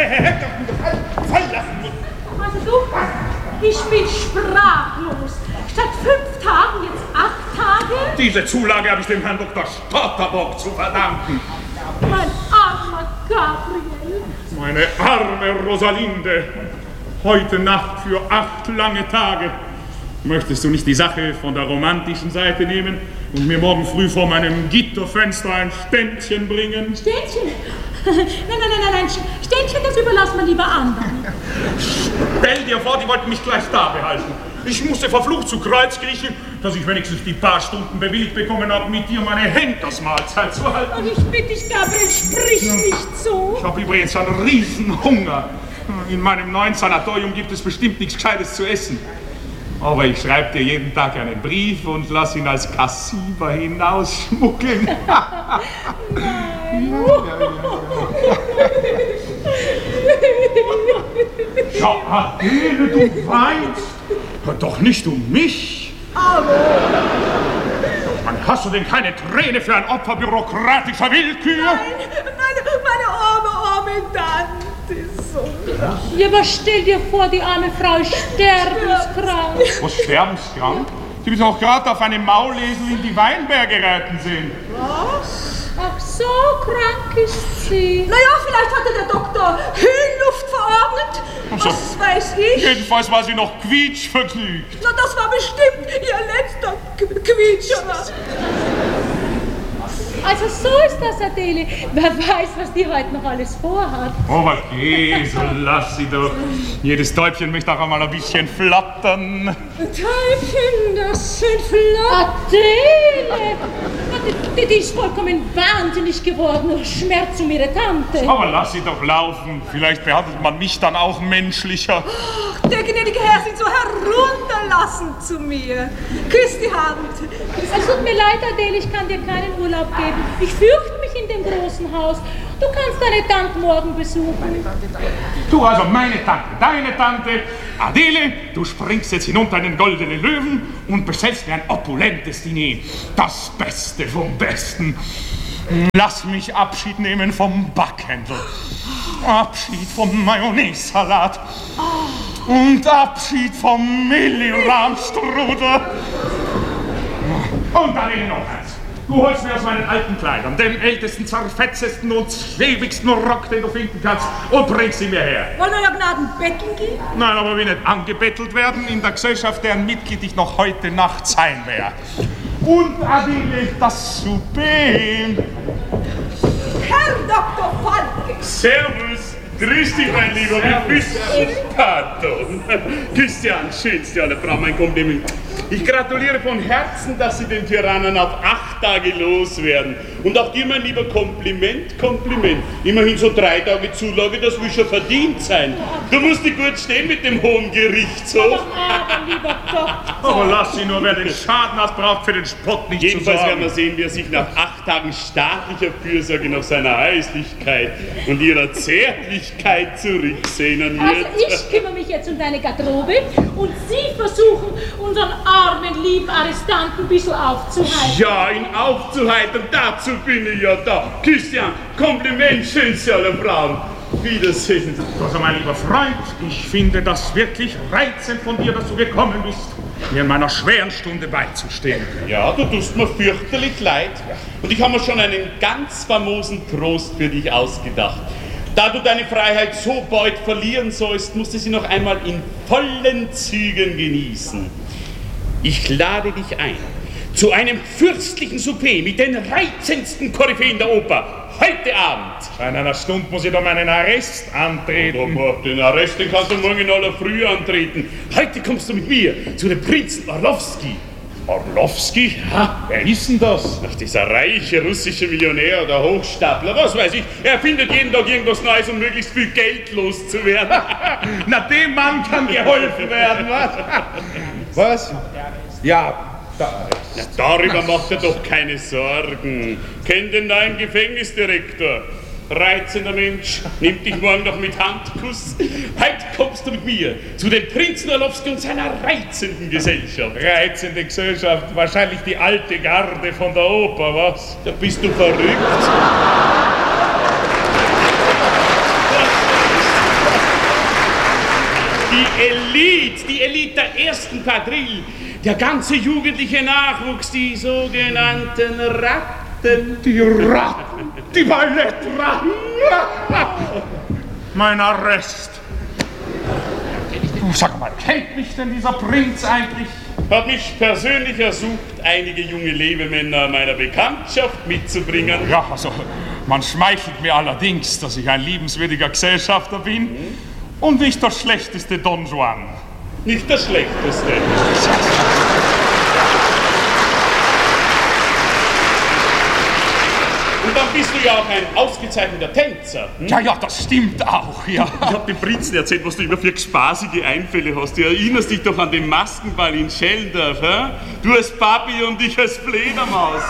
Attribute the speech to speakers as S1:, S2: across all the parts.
S1: Fall lassen!
S2: Also du, ich bin sprachlos. Statt 5 Tagen jetzt 8 Tage?
S1: Diese Zulage habe ich dem Herrn Dr. Stotterbock zu verdanken.
S2: Mein armer Gabriel.
S1: Meine arme Rosalinde. Heute Nacht für 8 lange Tage. Möchtest du nicht die Sache von der romantischen Seite nehmen und mir morgen früh vor meinem Gitterfenster ein Ständchen bringen?
S2: Ständchen? Nein. Ständchen, das überlassen wir lieber anderen.
S1: Stell dir vor, die wollten mich gleich da behalten. Ich musste verflucht zu Kreuz kriechen, dass ich wenigstens die paar Stunden bewilligt bekommen habe, mit dir meine Henkersmahlzeit zu halten.
S2: Und ich bitte dich, Gabriel, sprich nicht so.
S1: Ich habe übrigens einen Riesenhunger. In meinem neuen Sanatorium gibt es bestimmt nichts Gescheites zu essen. Aber ich schreibe dir jeden Tag einen Brief und lass ihn als Kassiber hinausschmuggeln. Ja, Adele, du weinst. Doch nicht um mich. Man, hast du denn keine Träne für ein Opfer bürokratischer Willkür?
S3: Nein, meine arme Tante ist so krank.
S2: Ja, aber stell dir vor, die arme Frau ist sterbenskrank.
S1: Was, sterbenskrank? Sie ist auch gerade auf einem Maulesel in die Weinberge reiten sehen.
S3: Was?
S2: Ach so, krank ist sie.
S3: Naja, vielleicht hatte der Doktor Höhenluft verordnet. Was weiß ich?
S1: Jedenfalls war sie noch quietschvergnügt.
S3: Na, das war bestimmt ihr letzter Quietscher.
S2: Also so ist das, Adele. Wer weiß, was die heute noch alles vorhat.
S1: Oh, was geht, so lass sie doch. Jedes Täubchen möchte auch einmal ein bisschen flattern.
S3: Täubchen, das sind flott.
S2: Adele! Die ist vollkommen wahnsinnig geworden. Schmerz um ihre Tante.
S1: Aber lass sie doch laufen. Vielleicht behandelt man mich dann auch menschlicher.
S3: Ach, der gnädige Herr sind so herunterlassend zu mir. Küss die Hand.
S2: Es tut mir leid, Adele, ich kann dir keinen Urlaub geben. Ich fürchte mich in dem großen Haus. Du kannst deine Tante morgen besuchen.
S1: Du also meine Tante, deine Tante. Adele, du springst jetzt hinunter in den goldenen Löwen und bestellst mir ein opulentes Diner. Das Beste vom Besten. Lass mich Abschied nehmen vom Backhändel. Abschied vom Mayonnaise-Salat. Und Abschied vom Millirahmstrudel. Und Adele noch eins. Du holst mir aus meinen alten Kleidern den ältesten, zerfetzesten und schäbigsten Rock, den du finden kannst, und bringst ihn mir her.
S3: Wollen wir ja Gnaden betteln gehen?
S1: Nein, aber wir nicht angebettelt werden in der Gesellschaft, deren Mitglied ich noch heute Nacht sein werde. Und Adele, das Souper.
S3: Herr Dr. Falke.
S4: Servus, grüß dich, mein Lieber, wie bist du? Pardon. Christian, schönste aller Frau, mein Kompliment. Ich gratuliere von Herzen, dass Sie den Tyrannen auf 8 Tage loswerden. Und auch dir, mein lieber, Kompliment. Immerhin so 3 Tage Zulage, das will schon verdient sein. Du musst dich gut stehen mit dem Hohen Gerichtshof.
S2: Aber lieber Doktor.
S1: Aber lass sie nur, wer den Schaden hat, braucht für den Spott nicht
S4: Jedenfalls
S1: zu
S4: werden wir
S1: sorgen.
S4: sehen, wie er sich nach 8 Tagen staatlicher Fürsorge nach seiner Häuslichkeit und ihrer Zärtlichkeit zurücksehnen wird.
S2: Also ich kümmere mich jetzt um deine Garderobe und Sie versuchen, unseren armen, lieben Arrestanten ein bisschen aufzuhalten.
S4: Ja, ihn aufzuheitern, dazu bin ich ja da. Christian, Kompliment, schönste aller Frauen. Wiedersehen.
S1: Also, mein lieber Freund, ich finde das wirklich reizend von dir, dass du gekommen bist, mir in meiner schweren Stunde beizustehen.
S4: Ja, du tust mir fürchterlich leid. Und ich habe mir schon einen ganz famosen Trost für dich ausgedacht. Da du deine Freiheit so bald verlieren sollst, musst du sie noch einmal in vollen Zügen genießen. Ich lade dich ein zu einem fürstlichen Souper mit den reizendsten Koryphäen der Oper. Heute Abend.
S1: In einer Stunde muss ich da meinen Arrest antreten.
S4: Aber den Arrest, den kannst du morgen in aller Früh antreten. Heute kommst du mit mir zu dem Prinzen Orlowski.
S1: Orlowski? Ha, wer ist denn das?
S4: Ach, dieser reiche russische Millionär oder Hochstapler, was weiß ich. Er findet jeden Tag irgendwas Neues, um möglichst viel Geld loszuwerden.
S1: Na, dem Mann kann geholfen werden, was? Was? Ja, da.
S4: Ja, darüber macht er doch keine Sorgen. Kennt den neuen Gefängnisdirektor. Reizender Mensch, nimmt dich morgen noch mit Handkuss. Heute kommst du mit mir zu dem Prinzen Orlowski und seiner reizenden Gesellschaft.
S1: Reizende Gesellschaft, wahrscheinlich die alte Garde von der Oper, was?
S4: Da bist du verrückt. Die Elite der ersten Quadrille, der ganze jugendliche Nachwuchs, die sogenannten Ratten.
S1: Die Ratten, die Ballettratten. Mein Arrest. Sag mal, kennt mich denn dieser Prinz eigentlich?
S4: Hat mich persönlich ersucht, einige junge Lebemänner meiner Bekanntschaft mitzubringen.
S1: Ja, also, man schmeichelt mir allerdings, dass ich ein liebenswürdiger Gesellschafter bin und nicht der schlechteste Don Juan.
S4: Nicht der schlechteste. Und dann bist du ja auch ein ausgezeichneter Tänzer.
S1: Ja, das stimmt auch, ja.
S4: Ich hab dem Prinzen erzählt, was du immer für spaßige Einfälle hast. Du erinnerst dich doch an den Maskenball in Scheldorf, hä? Du als Papi und ich als Fledermaus.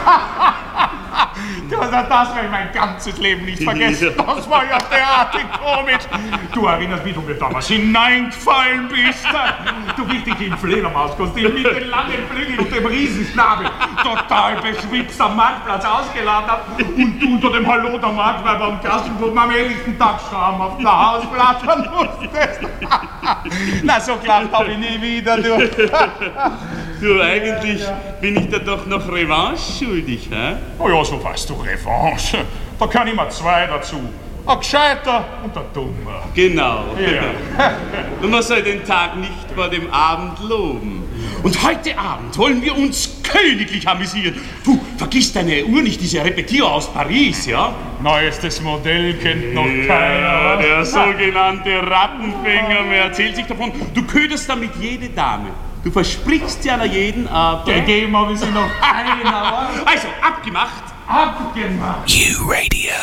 S1: Das werde ich mein ganzes Leben nicht vergessen. Das war ja derartig komisch. Du erinnerst, wie du mir damals hineingefallen bist. Du bist dich im Fledermauskostüm mit den langen Flügeln und dem Riesenschnabel total beschwipst am Marktplatz ausgeladen hast und du unter dem Hallo der Marktweiber am Gassenboden am ähnlichen Tag Schramm auf der Hausplatte musstest. Na, so gelacht habe ich nie wieder, du.
S4: Du, eigentlich bin ich da doch noch Revanche schuldig, hä?
S1: Oh ja, so weißt du, Revanche. Da kann immer zwei dazu. Ein Gescheiter und ein Dummer.
S4: Genau.
S1: Ja.
S4: Und man soll den Tag nicht vor dem Abend loben. Und heute Abend wollen wir uns königlich amüsieren. Du, vergiss deine Uhr nicht, diese Repetier aus Paris, ja?
S1: Neuestes Modell kennt noch
S4: Ja,
S1: keiner.
S4: der sogenannte Rattenfänger, wer erzählt sich davon? Du köderst damit jede Dame. Du versprichst sie einer jeden, aber...
S1: Gegeben habe ich sie noch keiner.
S4: Also, abgemacht.
S1: Abgemacht.
S5: U-Radio.